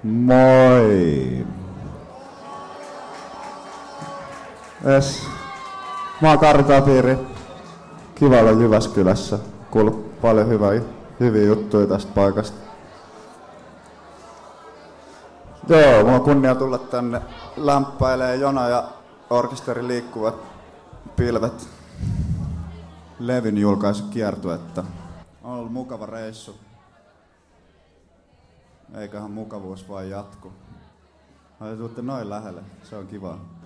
Moi! Yes. Mä oon Karri Tapiri. Kiva olla Jyväskylässä. Kuullut paljon hyviä juttuja tästä paikasta. Joo, mulla on kunnia tulla tänne lämpäilee Jona ja orkesterin Liikkuvat pilvet levyn julkaisukiertuetta. On ollut mukava reissu. Eiköhän mukavuus vaan jatku. Tuutte noin lähelle, se on kivaa.